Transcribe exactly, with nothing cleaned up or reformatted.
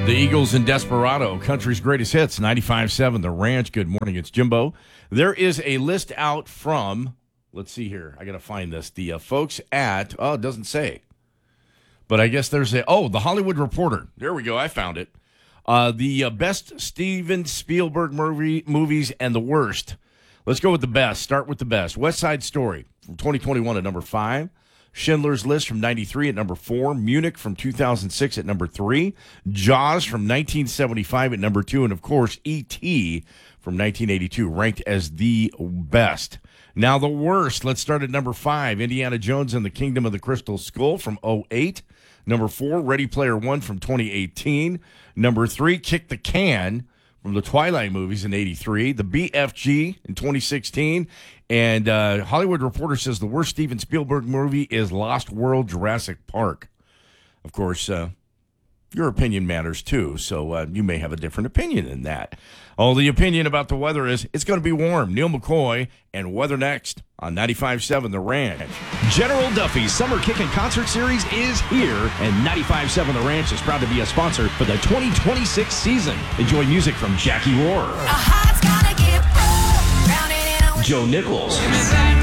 The Eagles and Desperado, country's greatest hits, ninety-five point seven The Ranch. Good morning, it's Jimbo. There is a list out from, let's see here, I got to find this. The uh, folks at, oh, it doesn't say. But I guess there's a, oh, The Hollywood Reporter. There we go, I found it. Uh, the uh, best Steven Spielberg movie, movies and the worst. Let's go with the best. Start with the best. West Side Story from twenty twenty-one at number five. Schindler's List from ninety-three at number four. Munich from two thousand six at number three. Jaws from nineteen seventy-five at number two. And, of course, E T from nineteen eighty-two, ranked as the best. Now, the worst. Let's start at number five. Indiana Jones and the Kingdom of the Crystal Skull from oh eight. Number four, Ready Player One from twenty eighteen. Number three, Kick the Can from the Twilight movies in eighty-three. The B F G in twenty sixteen. And uh, Hollywood Reporter says the worst Steven Spielberg movie is Lost World Jurassic Park. Of course, uh, your opinion matters too, so uh, you may have a different opinion than that. Oh, the opinion about the weather is it's going to be warm. Neil McCoy and Weather Next on ninety-five point seven The Ranch. General Duffy's Summer Kickin' Concert Series is here, and ninety-five point seven The Ranch is proud to be a sponsor for the twenty twenty-six season. Enjoy music from Jackie Rohr, Joe Nichols,